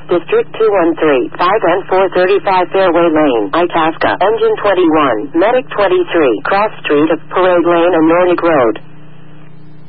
District 213, 5 and 435 Fairway Lane, Itasca, Engine 21, Medic 23, Cross Street of Parade Lane and Nordic Road.